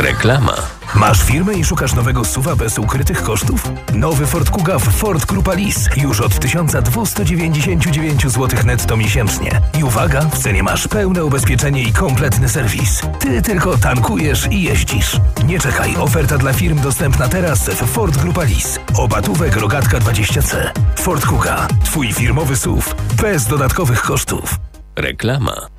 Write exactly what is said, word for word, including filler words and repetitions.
Reklama. Masz firmę i szukasz nowego S U V-a bez ukrytych kosztów? Nowy Ford Kuga w Ford Grupa Lease już od tysiąc dwieście dziewięćdziesiąt dziewięć złotych netto miesięcznie. I uwaga, w cenie masz pełne ubezpieczenie i kompletny serwis. Ty tylko tankujesz i jeździsz. Nie czekaj, oferta dla firm dostępna teraz w Ford Grupa Lease. Obatówek Rogatka dwadzieścia C. Ford Kuga, twój firmowy S U V bez dodatkowych kosztów. Reklama.